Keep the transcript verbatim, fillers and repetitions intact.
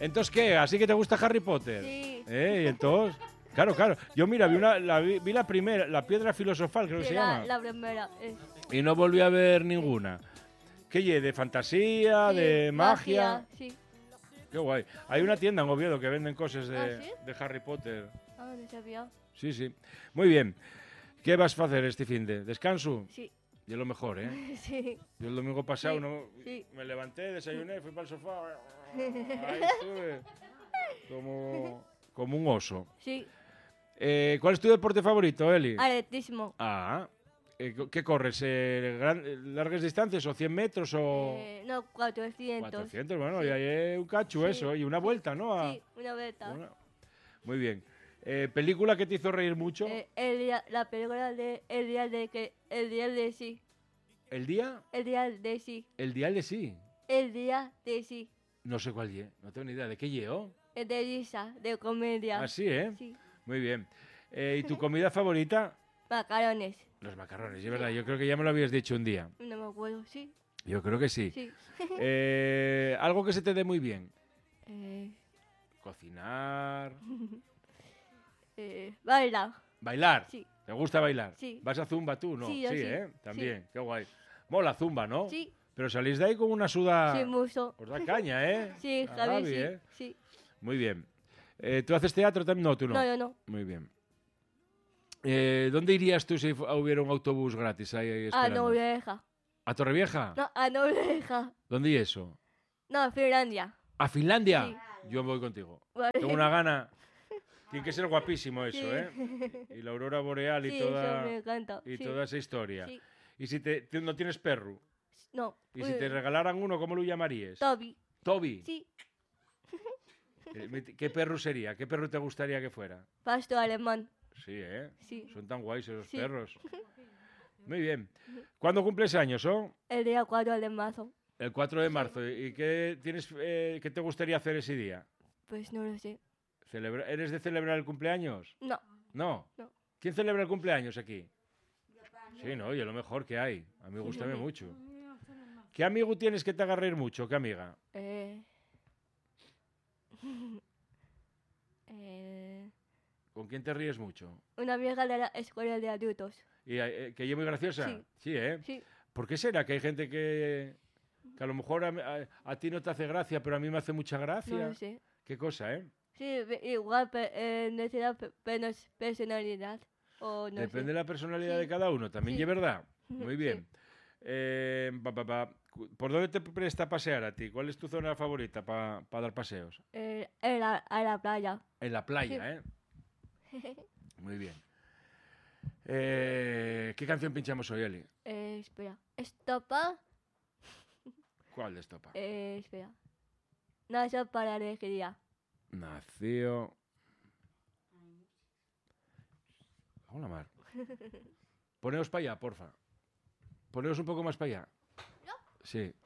¿Entonces qué? ¿Así que te gusta Harry Potter? Sí. ¿Eh? ¿Y entonces? Claro, claro. Yo, mira, vi, una, la, vi, vi la primera, la piedra filosofal, creo que Sí, se la, llama. la primera. Es. Y no volví a ver ninguna. ¿Qué lle? ¿De fantasía? Sí, ¿De magia? Sí. Qué guay. Hay una tienda en Oviedo que venden cosas de, ¿Ah, sí? de Harry Potter. Ah, no sabía. Sí, sí. Muy bien. ¿Qué vas a hacer este fin de? ¿Descanso? Sí. Y es lo mejor, ¿eh? Sí. Yo el domingo pasado Sí, no, sí. me levanté, desayuné, fui para el sofá. Ahí estuve como, como un oso. Sí. Eh, ¿Cuál es tu deporte favorito, Eli? Atletismo. Ah, eh, ¿qué corres? Eh, gran- ¿Largas distancias o cien metros o...? Eh, no, cuatrocientos. cuatrocientos, bueno, Sí. y ahí es un cacho Sí, eso, y una sí, vuelta, ¿no? A- Sí, una vuelta. una- Muy bien. Eh, ¿Película que te hizo reír mucho? Eh, el día, la película de el día de que el día de sí, ¿El día? el día de sí, El dial de sí. el día de sí, No sé cuál ye, no tengo ni idea. ¿De qué llevo? el de risa, de comedia. Ah, sí, ¿eh? Sí. Muy bien. Eh, ¿Y tu comida favorita? Macarones. Los macarrones, es verdad. Yo creo que ya me lo habías dicho un día. No me acuerdo, sí. Yo creo que sí. Sí. Eh, algo que se te dé muy bien. eh, Cocinar. eh, baila. Bailar. Sí. ¿Te gusta bailar? Sí. ¿Vas a Zumba tú? No. Sí, yo sí. ¿eh? También. Qué guay. Mola Zumba, ¿no? Sí. Pero salís de ahí con una suda... Sí, mucho. Os da caña, ¿eh? Sí, A Javi, Gaby, sí. ¿eh? Sí. Muy bien. Eh, ¿Tú haces teatro también? No, tú no. No, yo no. Muy bien. Eh, ¿Dónde irías tú si fu- hubiera un autobús gratis ahí, ahí A esperando? Noruega. ¿A Torrevieja? No, a Noruega. ¿Dónde y eso? No, Finlandia. ¿A Finlandia? Sí. Yo voy contigo. Vale. Tengo una gana. Tiene que ser guapísimo eso, Sí. ¿eh? Y la aurora boreal y Sí, toda eso me encanta. y Sí. toda esa historia. Sí. Y si te, tú no tienes perro, No. y si Uy, te regalaran uno, ¿cómo lo llamarías? Toby. Toby. Sí. Eh, ¿Qué perro sería? ¿Qué perro te gustaría que fuera? Pastor alemán. Sí, ¿eh? Sí. Son tan guays esos Sí. perros. Muy bien. ¿Cuándo cumples años, oh? El día cuatro de marzo. El cuatro de marzo. ¿Y qué, tienes, eh, qué te gustaría hacer ese día? Pues no lo sé. Celebra- ¿Eres de celebrar el cumpleaños? No. No. No. ¿Quién celebra el cumpleaños aquí? Sí, no, y lo mejor que hay. A mí me gusta mucho. ¿Qué amigo tienes que te haga reír mucho? ¿Qué amiga? Eh... eh... ¿Con quién te ríes mucho? Una vieja de la escuela de adultos. ¿Y, eh, ¿Que ella es muy graciosa? Sí. Sí, ¿eh? Sí. ¿Por qué será que hay gente que, que a lo mejor a, a- a ti no te hace gracia, pero a mí me hace mucha No gracia? lo sé. ¿Qué cosa, eh? Sí, ve- igual pe- eh, necesita pe- menos personalidad. O no Depende sé. de la personalidad Sí. de cada uno. También Sí. es verdad. Muy Sí. bien. Eh, pa, pa, pa. ¿Por dónde te presta a pasear a ti? ¿Cuál es tu zona favorita para dar paseos? Eh, en la- a la playa. En la playa, ¿eh? Muy bien. Eh, ¿Qué canción pinchamos hoy, Eli? Eh, espera. Estopa. ¿Cuál de estopa? Eh, espera. Nació para la alegría. Nació... Hola, Mar. Poneos para allá, porfa. Poneos un poco más para allá. Sí.